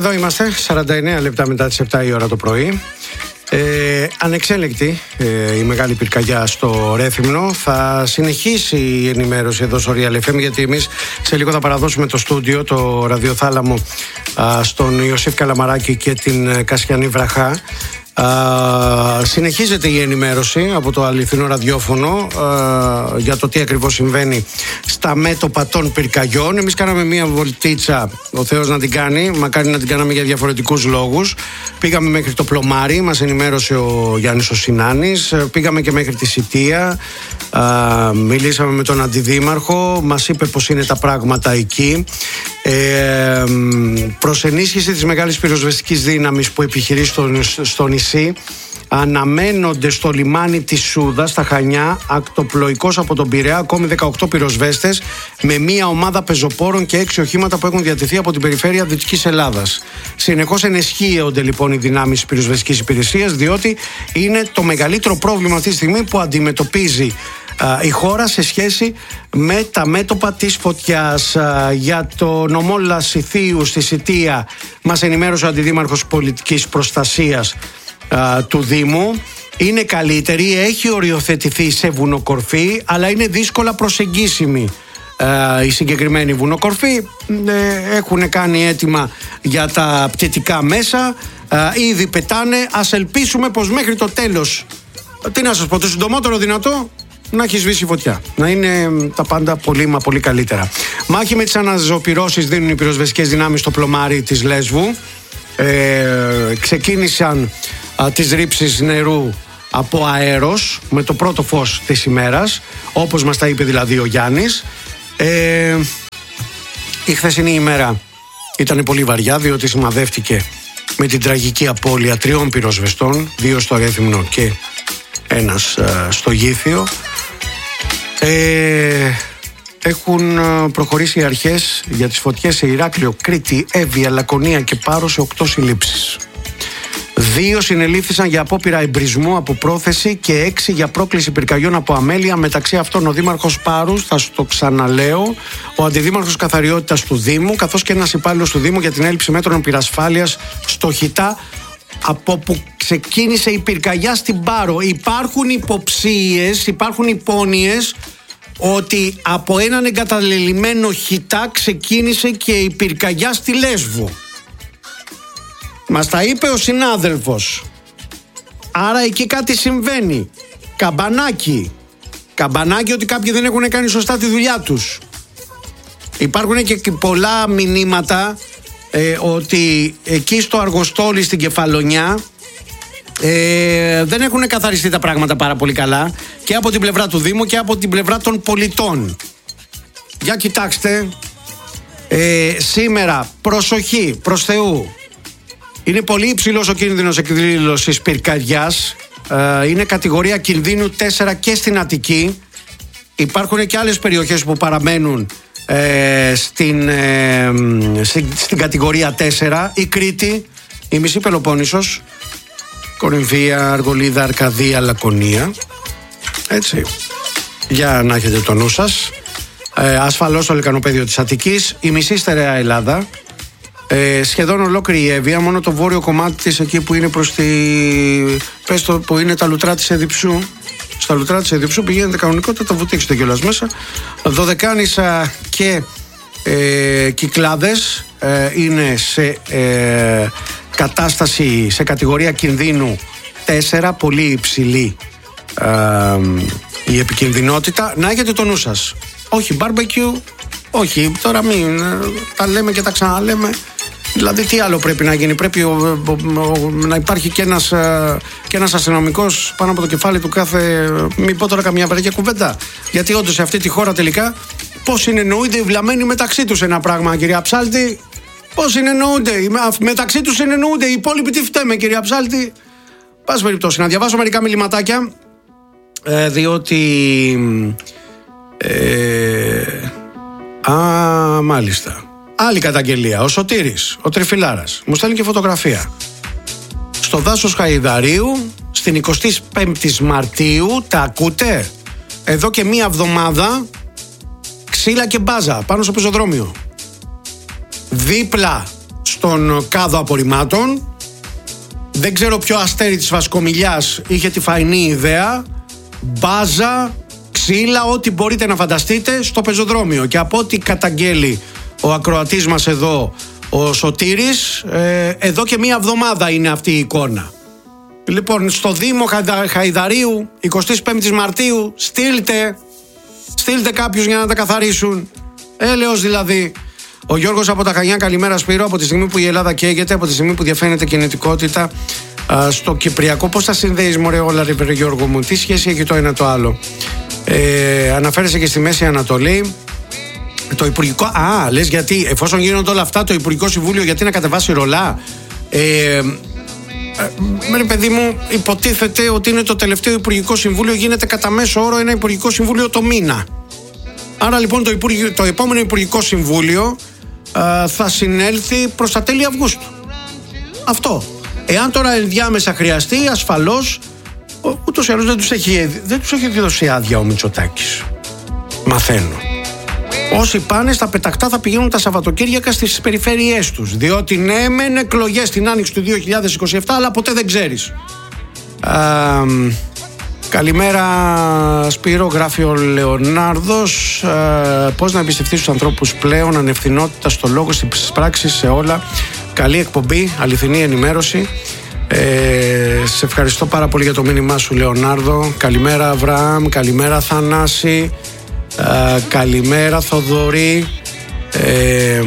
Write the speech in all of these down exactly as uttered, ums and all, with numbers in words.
εδώ είμαστε, σαράντα εννέα λεπτά μετά τις επτά η ώρα το πρωί. Ε, ανεξέλεκτη ε, η μεγάλη πυρκαγιά στο Ρέθυμνο. Θα συνεχίσει η ενημέρωση εδώ στο Real εφ εμ, γιατί εμείς σε λίγο θα παραδώσουμε το στούντιο, το ραδιοθάλαμο α, στον Ιωσήφ Καλαμαράκη και την Κασιανή Βραχά. Uh, συνεχίζεται η ενημέρωση από το αληθινό ραδιόφωνο uh, για το τι ακριβώς συμβαίνει στα μέτωπα των πυρκαγιών. Εμείς κάναμε μία βολτίτσα, ο Θεός να την κάνει, μακάρι να την κάναμε για διαφορετικούς λόγους. Πήγαμε μέχρι το Πλωμάρι, μας ενημέρωσε ο Γιάννης ο Συνάνης. Πήγαμε και μέχρι τη Σιτία, uh, μιλήσαμε με τον Αντιδήμαρχο, μας είπε πως είναι τα πράγματα εκεί. Ε, προς ενίσχυση της μεγάλης πυροσβεστικής δύναμης που επιχειρεί στο, στο νησί, αναμένονται στο λιμάνι της Σούδας, στα Χανιά, ακτοπλοϊκώς από τον Πειραιά, ακόμη δεκαοκτώ πυροσβέστες με μία ομάδα πεζοπόρων και έξι οχήματα που έχουν διατεθεί από την περιφέρεια Δυτικής Ελλάδας. Συνεχώς ενισχύονται λοιπόν οι δυνάμεις της πυροσβεστικής υπηρεσίας, διότι είναι το μεγαλύτερο πρόβλημα αυτή τη στιγμή που αντιμετωπίζει η χώρα σε σχέση με τα μέτωπα της φωτιάς. Για το νομό Λασιθίου στη Σιτία μας ενημέρωσε ο Αντιδήμαρχος Πολιτικής Προστασίας α, του Δήμου. Είναι καλύτερη, έχει οριοθετηθεί σε βουνοκορφή, αλλά είναι δύσκολα προσεγγίσιμη α, η συγκεκριμένη βουνοκορφή. ε, Έχουν κάνει έτοιμα για τα πτυτικά μέσα, α, ήδη πετάνε. Ας ελπίσουμε πως μέχρι το τέλος, τι να σας πω, το συντομότερο δυνατό να έχει σβήσει η φωτιά. Να είναι τα πάντα πολύ μα πολύ καλύτερα. Μάχη με τις αναζωπυρώσεις δίνουν οι πυροσβεστικές δυνάμεις στο Πλωμάρι της Λέσβου. Ε, ξεκίνησαν α, τις ρήψεις νερού από αέρος με το πρώτο φως της ημέρας, όπως μας τα είπε δηλαδή ο Γιάννης. Ε, η χθεσινή ημέρα ήταν πολύ βαριά, διότι σημαδεύτηκε με την τραγική απώλεια τριών πυροσβεστών, δύο στο Ρέθυμνο και ένας α, στο Γήθιο. Ε, έχουν προχωρήσει οι αρχές για τις φωτιές σε Ηράκλειο, Κρήτη, Εύβοια, Λακωνία και Πάρο σε οκτώ συλλήψεις. Δύο συνελήφθησαν για απόπειρα εμπρισμού από πρόθεση και έξι για πρόκληση πυρκαγιών από αμέλεια. Μεταξύ αυτών ο Δήμαρχος Πάρους, θα στο ξαναλέω, ο Αντιδήμαρχος Καθαριότητας του Δήμου, καθώς και ένας υπάλληλος του Δήμου για την έλλειψη μέτρων πυρασφάλειας στο Χιτά, από που ξεκίνησε η πυρκαγιά στην Πάρο. Υπάρχουν υποψίες, υπάρχουν υπόνοιες ότι από έναν εγκαταλελειμμένο Χιτά ξεκίνησε και η πυρκαγιά στη Λέσβο. Μας τα είπε ο συνάδελφος. Άρα εκεί κάτι συμβαίνει. Καμπανάκι. Καμπανάκι ότι κάποιοι δεν έχουν κάνει σωστά τη δουλειά τους. Υπάρχουν και πολλά μηνύματα Ε, ότι εκεί στο Αργοστόλι στην Κεφαλονιά ε, δεν έχουν καθαριστεί τα πράγματα πάρα πολύ καλά, και από την πλευρά του Δήμου και από την πλευρά των πολιτών. Για κοιτάξτε, ε, σήμερα προσοχή προς Θεού, είναι πολύ υψηλός ο κίνδυνος εκδήλωσης πυρκαγιάς. ε, είναι κατηγορία κινδύνου τέσσερα και στην Αττική. Υπάρχουν και άλλες περιοχές που παραμένουν Ε, στην, ε, στην, στην κατηγορία τέσσερα, η Κρήτη, η μισή Πελοπόννησος, Κορινθία, Αργολίδα, Αρκαδία, Λακωνία. Έτσι, για να έχετε το νου σας. ε, Ασφαλώς το λεκανοπέδιο της Αττικής, η μισή στερεά Ελλάδα, ε, σχεδόν ολόκληρη η Εύβοια, μόνο το βόρειο κομμάτι της εκεί που είναι προς τη, πες το, που είναι τα λουτρά της Εδιψού. Στα λουτρά της Εδιψού πηγαίνετε κανονικότητα, θα βουτήξετε κιόλας μέσα. Δωδεκάνησα και ε, Κυκλάδες ε, είναι σε ε, κατάσταση, σε κατηγορία κινδύνου τέσσερα, πολύ υψηλή ε, η επικινδυνότητα. Να έχετε το νου σας. Όχι barbecue, όχι, τώρα μην τα λέμε και τα ξαναλέμε. Δηλαδή τι άλλο πρέπει να γίνει? Πρέπει ο, ο, ο, να υπάρχει και ένας, και ένας αστυνομικός πάνω από το κεφάλι του κάθε, μην πω τώρα καμιά βαριά κουβέντα, γιατί όντως σε αυτή τη χώρα τελικά πώς συνεννοούνται οι βλαμμένοι μεταξύ τους ένα πράγμα, κυρία Ψάλτη? Πώς συνεννοούνται μεταξύ τους, συνεννοούνται οι υπόλοιποι? Τι φταίμε, κυρία Ψάλτη? Πάση περιπτώσει, να διαβάσω μερικά μιληματάκια, ε, διότι ε, α, μάλιστα, άλλη καταγγελία. Ο Σωτήρης, ο Τριφυλάρας, μου στέλνει και φωτογραφία. Στο δάσος Χαϊδαρίου, στην εικοστή πέμπτη Μαρτίου, τα ακούτε? Εδώ και μία εβδομάδα, ξύλα και μπάζα πάνω στο πεζοδρόμιο. Δίπλα στον κάδο απορριμμάτων. Δεν ξέρω ποιο αστέρι της Βασκομιλιάς είχε τη φαϊνή ιδέα. Μπάζα, ξύλα, ό,τι μπορείτε να φανταστείτε στο πεζοδρόμιο. Και από ό,τι καταγγέλει ο ακροατής μας εδώ, ο Σωτήρης, ε, εδώ και μία εβδομάδα είναι αυτή η εικόνα. Λοιπόν, στο Δήμο Χαϊδαρίου, εικοστή πέμπτη Μαρτίου, στείλτε, στείλτε κάποιους για να τα καθαρίσουν. Έλεος δηλαδή. Ο Γιώργος από τα Χανιά, καλημέρα Σπύρο. Από τη στιγμή που η Ελλάδα καίγεται, από τη στιγμή που διαφαίνεται κινητικότητα α, στο Κυπριακό, πώς θα συνδέεις μωρέ όλα ρε Γιώργο μου, τι σχέση έχει το ένα το άλλο? Ε, αναφέρεσαι και στη Μέση Ανατολή. Το Υπουργικό. Α, λες γιατί, εφόσον γίνονται όλα αυτά, το Υπουργικό Συμβούλιο γιατί να κατεβάσει ρολά? Ε, με παιδί μου, υποτίθεται ότι είναι το τελευταίο Υπουργικό Συμβούλιο, γίνεται κατά μέσο όρο ένα Υπουργικό Συμβούλιο το μήνα. Άρα λοιπόν το, Υπουργικό, το επόμενο Υπουργικό Συμβούλιο α, θα συνέλθει προς τα τέλη Αυγούστου. Αυτό. Εάν τώρα ενδιάμεσα χρειαστεί, ασφαλώς, ούτως ή άλλως δεν τους έχει, δεν τους έχει δώσει άδεια ο Μητσοτάκης. Μαθαίνω. Όσοι πάνε στα πετακτά θα πηγαίνουν τα Σαββατοκύριακα στις περιφέρειές τους. Διότι ναι, μεν εκλογές την άνοιξη του δύο χιλιάδες είκοσι επτά, αλλά ποτέ δεν ξέρεις. Α, καλημέρα Σπύρο, γράφει ο Λεωνάρδος. Α, πώς να εμπιστευτείς τους ανθρώπους πλέον, ανευθυνότητα στο λόγο, στις πράξεις, σε όλα. Καλή εκπομπή, αληθινή ενημέρωση. Ε, σε ευχαριστώ πάρα πολύ για το μήνυμά σου Λεωνάρδο. Καλημέρα Αβραάμ, καλημέρα Θανάση. Uh, καλημέρα Θοδωρή. ε,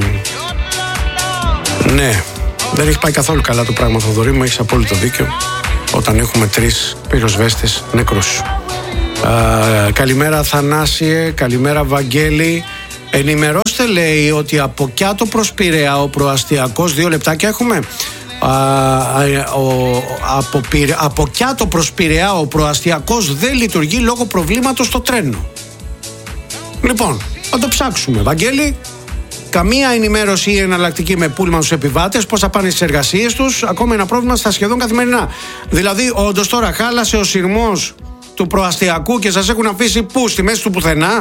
Ναι, δεν έχει πάει καθόλου καλά το πράγμα Θοδωρή μου, έχεις απόλυτο δίκιο. Όταν έχουμε τρεις πυροσβέστες νεκρούς. uh, Καλημέρα Θανάσιε, καλημέρα Βαγγέλη. Ενημερώστε λέει ότι από Κιάτο προς Πειραιά ο προαστιακός, δύο λεπτάκια έχουμε. Uh, ο, από, από Κιάτο προς Πειραιά ο προαστιακός δεν λειτουργεί λόγω προβλήματος στο τρένο. Λοιπόν, θα το ψάξουμε. Βαγγέλη, καμία ενημέρωση ή εναλλακτική με πούλμαν στους επιβάτες, πώς θα πάνε στις εργασίες τους, ακόμα ένα πρόβλημα στα σχεδόν καθημερινά. Δηλαδή, όντως τώρα χάλασε ο σειρμός του προαστιακού και σας έχουν αφήσει πού, στη μέση του πουθενά?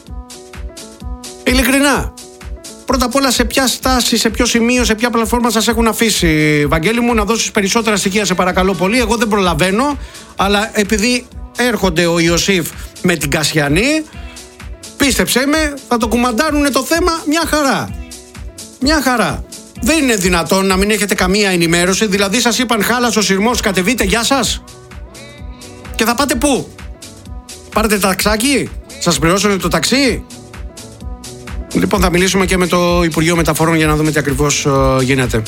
Ειλικρινά. Πρώτα απ' όλα, σε ποια στάση, σε ποιο σημείο, σε ποια πλατφόρμα σας έχουν αφήσει, Βαγγέλη μου, να δώσεις περισσότερα στοιχεία, σε παρακαλώ πολύ. Εγώ δεν προλαβαίνω, αλλά επειδή έρχονται ο Ιωσήφ με την Κασιανή, πίστεψέ με, θα το κουμαντάρουνε το θέμα μια χαρά. Μια χαρά. Δεν είναι δυνατόν να μην έχετε καμία ενημέρωση. Δηλαδή σας είπαν χάλασε ο σειρμός, κατεβείτε, γεια σας. Και θα πάτε πού? Πάρετε ταξάκι? Σας πληρώσουν το ταξί? Λοιπόν, θα μιλήσουμε και με το Υπουργείο Μεταφορών για να δούμε τι ακριβώς uh, γίνεται.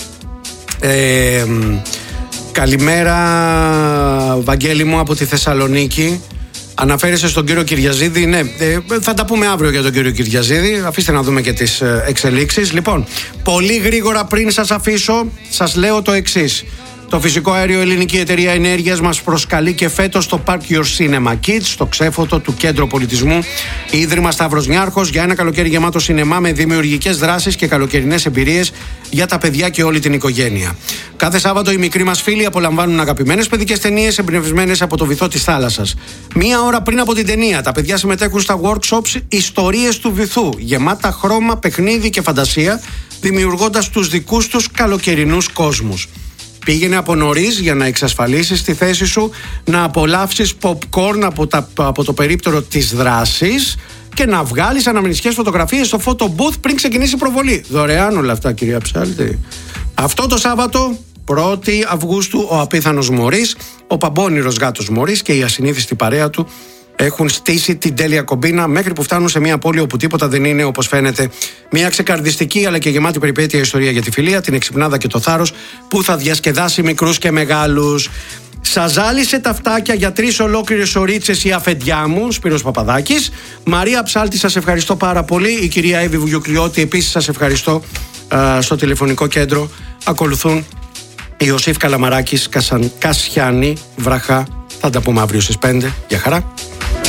ε, Καλημέρα Βαγγέλη μου από τη Θεσσαλονίκη. Αναφέρεσαι στον κύριο Κυριαζίδη. Ναι, ε, θα τα πούμε αύριο για τον κύριο Κυριαζίδη. Αφήστε να δούμε και τις ε, εξελίξεις. Λοιπόν, πολύ γρήγορα πριν σας αφήσω, σας λέω το εξής. Το φυσικό αέριο Ελληνική Εταιρεία Ενέργειας μας προσκαλεί και φέτος στο Park Your Cinema Kids, στο ξέφωτο του Κέντρου Πολιτισμού Ίδρυμα Σταύρος Νιάρχος, για ένα καλοκαίρι γεμάτο σινεμά με δημιουργικές δράσεις και καλοκαιρινές εμπειρίες για τα παιδιά και όλη την οικογένεια. Κάθε Σάββατο οι μικροί μας φίλοι απολαμβάνουν αγαπημένες παιδικές ταινίες εμπνευσμένες από το βυθό της θάλασσας. Μία ώρα πριν από την ταινία, τα παιδιά συμμετέχουν στα workshops Ιστορίες του Βυθού, γεμάτα χρώμα, παιχνίδι και φαντασία, δημιουργώντας τους δικούς τους καλοκαιρινούς κόσμους. Πήγαινε από νωρίς για να εξασφαλίσεις τη θέση σου, να απολαύσεις popcorn από, τα, από το περίπτερο της δράσης και να βγάλεις αναμνηστικές φωτογραφίες στο photo booth πριν ξεκινήσει η προβολή. Δωρεάν όλα αυτά, κυρία Ψάλτη. Αυτό το Σάββατο, πρώτη Αυγούστου, ο απίθανος Μωρίς, ο παμπώνυρος γάτος Μωρίς και η ασυνήθιστη παρέα του έχουν στήσει την τέλεια κομπίνα μέχρι που φτάνουν σε μια πόλη όπου τίποτα δεν είναι όπως φαίνεται. Μια ξεκαρδιστική αλλά και γεμάτη περιπέτεια ιστορία για τη φιλία, την εξυπνάδα και το θάρρος που θα διασκεδάσει μικρούς και μεγάλους. Σας ζάλισε τα φτάκια για τρεις ολόκληρες ωρίτσες η αφεντιά μου, Σπύρος Παπαδάκης. Μαρία Ψάλτη, σας ευχαριστώ πάρα πολύ. Η κυρία Εύη Βουγιουκλιώτη, επίσης σας ευχαριστώ. Α, στο τηλεφωνικό κέντρο ακολουθούν Ιωσήφ Καλαμαράκης, Κασαν, Κασιάνη, Βραχά. Θα τα πούμε αύριο στις πέντε. Γεια χαρά.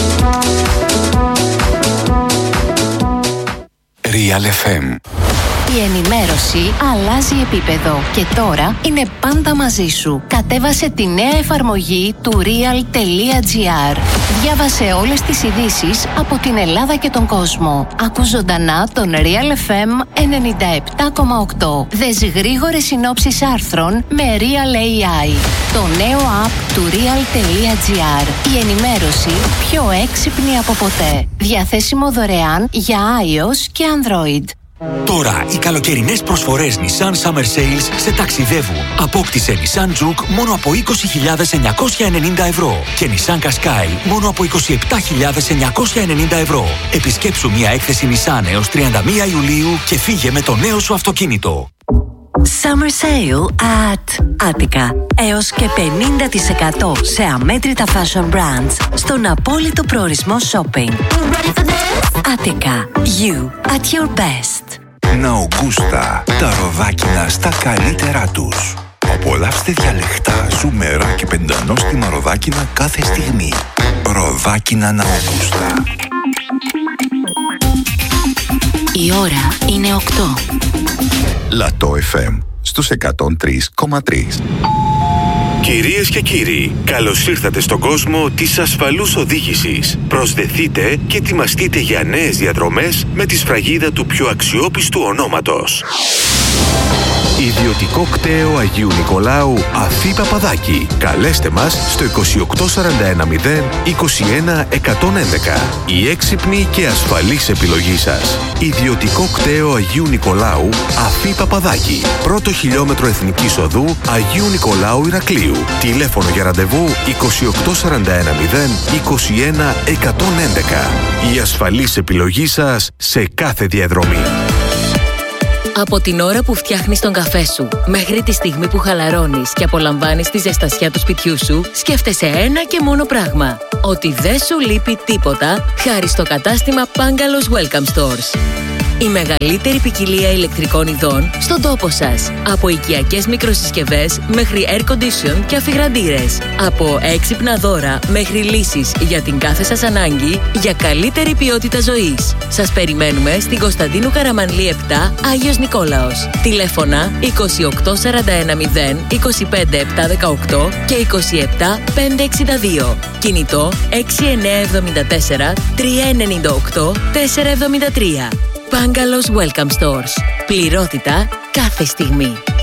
Real εφ εμ. Η ενημέρωση αλλάζει επίπεδο και τώρα είναι πάντα μαζί σου. Κατέβασε τη νέα εφαρμογή του real.gr. Διάβασε όλες τις ειδήσεις από την Ελλάδα και τον κόσμο. Ακού ζωντανά τον Real εφ εμ ενενήντα επτά κόμμα οκτώ. Δες γρήγορες συνόψεις άρθρων με Real έι άι. Το νέο app του real.gr. Η ενημέρωση πιο έξυπνη από ποτέ. Διαθέσιμο δωρεάν για iOS και Android. Τώρα οι καλοκαιρινές προσφορές Nissan Summer Sales σε ταξιδεύουν. Απόκτησε Nissan Juke μόνο από είκοσι χιλιάδες εννιακόσια ενενήντα ευρώ και Nissan Qashqai μόνο από είκοσι επτά χιλιάδες εννιακόσια ενενήντα ευρώ. Επισκέψου μια έκθεση Nissan έως τριάντα μία Ιουλίου και φύγε με το νέο σου αυτοκίνητο. Summer Sale at Attica. Έως και πενήντα τοις εκατό σε αμέτρητα fashion brands στον απόλυτο προορισμό shopping. Attica. You at your best. Ναουγκούστα. Τα ροδάκινα στα καλύτερά τους. Απολαύστε διαλεκτά, ζουμερά και πεντανόστιμα ροδάκινα κάθε στιγμή. Ροδάκινα Ναουγκούστα. Η ώρα είναι οκτώ. Λατό εφ εμ στους εκατόν τρία κόμμα τρία. Κυρίες και κύριοι, καλώς ήρθατε στον κόσμο της ασφαλούς οδήγησης. Προσδεθείτε και ετοιμαστείτε για νέες διαδρομές με τη σφραγίδα του πιο αξιόπιστου ονόματος. Ιδιωτικό κτέο Αγίου Νικολάου Αφή Παπαδάκη. Καλέστε μας στο είκοσι οκτώ σαράντα ένα μηδέν είκοσι ένα εκατόν έντεκα. Η έξυπνη και ασφαλής επιλογή σας. Ιδιωτικό κτέο Αγίου Νικολάου Αφή Παπαδάκη. Πρώτο χιλιόμετρο Εθνικής Οδού Αγίου Νικολάου Ηρακλείου. Τηλέφωνο για ραντεβού είκοσι οκτώ σαράντα ένα μηδέν είκοσι ένα εκατόν έντεκα. Η ασφαλής επιλογή σας σε κάθε διαδρομή. Από την ώρα που φτιάχνεις τον καφέ σου μέχρι τη στιγμή που χαλαρώνεις και απολαμβάνεις τη ζεστασιά του σπιτιού σου, σκέφτεσαι ένα και μόνο πράγμα. Ότι δεν σου λείπει τίποτα χάρη στο κατάστημα Bungalows Welcome Stores. Η μεγαλύτερη ποικιλία ηλεκτρικών ειδών στον τόπο σας. Από οικιακές μικροσυσκευές μέχρι air condition και αφιγραντήρες. Από έξυπνα δώρα μέχρι λύσεις για την κάθε σας ανάγκη για καλύτερη ποιότητα ζωής. Σας περιμένουμε στην Κωνσταντίνου Καραμανλή επτά, Άγιος Νικόλαος. Τηλέφωνα είκοσι οκτώ σαράντα ένα μηδέν είκοσι πέντε επτακόσια δεκαοκτώ και είκοσι επτά πεντακόσια εξήντα δύο. Κινητό έξι εννιά εβδομήντα τέσσερα τριακόσια ενενήντα οκτώ τετρακόσια εβδομήντα τρία. Bungalows Welcome Stores. Πληρότητα κάθε στιγμή.